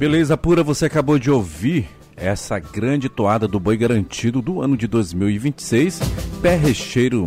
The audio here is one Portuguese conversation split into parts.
Beleza pura, você acabou de ouvir essa grande toada do Boi Garantido do ano de 2026, Pé Recheiro.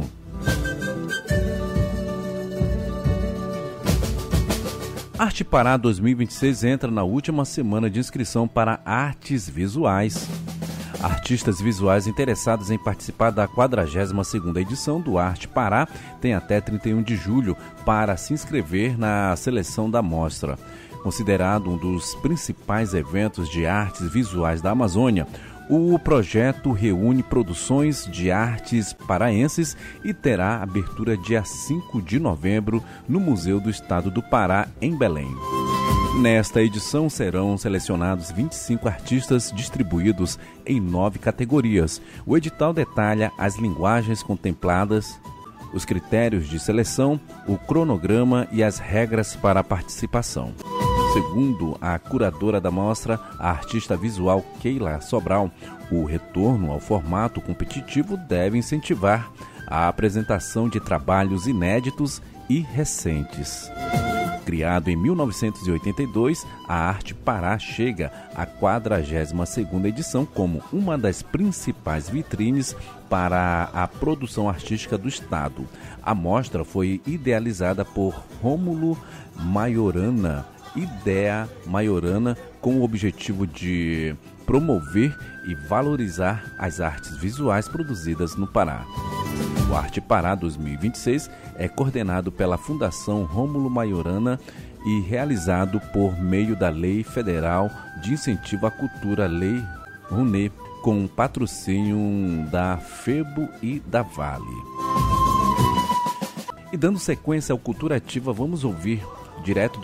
Arte Pará 2026 entra na última semana de inscrição para artes visuais. Artistas visuais interessados em participar da 42ª edição do Arte Pará têm até 31 de julho para se inscrever na seleção da mostra. Considerado um dos principais eventos de artes visuais da Amazônia, o projeto reúne produções de artes paraenses e terá abertura dia 5 de novembro no Museu do Estado do Pará, em Belém. Nesta edição serão selecionados 25 artistas distribuídos em 9 categorias. O edital detalha as linguagens contempladas, os critérios de seleção, o cronograma e as regras para a participação. Segundo a curadora da mostra, a artista visual Keila Sobral, o retorno ao formato competitivo deve incentivar a apresentação de trabalhos inéditos e recentes. Criado em 1982, a Arte Pará chega à 42ª edição como uma das principais vitrines para a produção artística do Estado. A mostra foi idealizada por Rômulo Maiorana, Ideia Maiorana, com o objetivo de promover e valorizar as artes visuais produzidas no Pará. O Arte Pará 2026 é coordenado pela Fundação Rômulo Maiorana e realizado por meio da Lei Federal de Incentivo à Cultura, Lei Rouanet, com patrocínio da FEBO e da Vale. E dando sequência ao Cultura Ativa, vamos ouvir direto